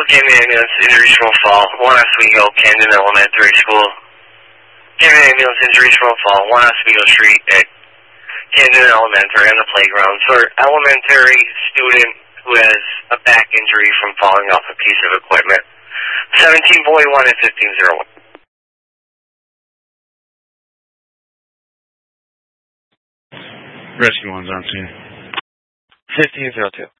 Camden Ambulance, injuries from a fall, 1 Oswego, Camden Elementary School. Camden Ambulance, injuries from a fall, 1 Oswego Street at Camden Elementary on the playground. For elementary student who has a back injury from falling off a piece of equipment. 1741 and 1501. Rescue 1's on scene. 1502.